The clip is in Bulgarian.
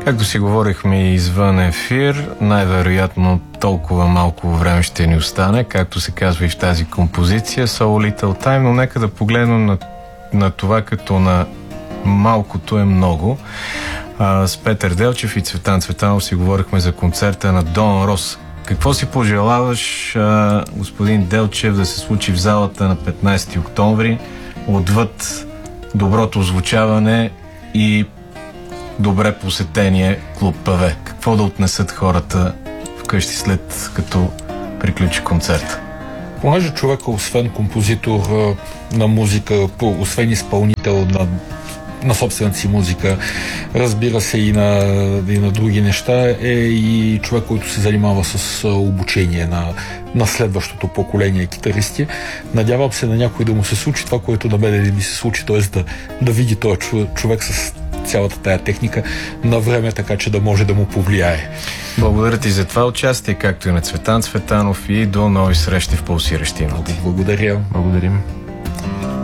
Както си говорихме извън ефир, най-вероятно толкова малко време ще ни остане, както се казва и в тази композиция So Little Time, но нека да погледнем на това като на малкото е много. С Петър Делчев и Цветан Цветанов си говорихме за концерта на Дон Рос. Какво си пожелаваш, господин Делчев, да се случи в залата на 15 октомври, отвъд доброто озвучаване и добре посетение клуб ПВ? Какво да отнесат хората вкъщи след като приключи концерта? Понеже човека, освен композитор на музика, освен изпълнител на собствената си музика, разбира се и на други неща, е и човек, който се занимава с обучение на следващото поколение китаристи. Надявам се на някой да му се случи това, което на мен ми се случи, т.е. да види този човек с цялата тая техника на време, така че да може да му повлияе. Благодаря ти за това участие, както и на Цветан Цветанов, и до нови срещи в Пулсиращи ноти. Благодаря. Благодарим.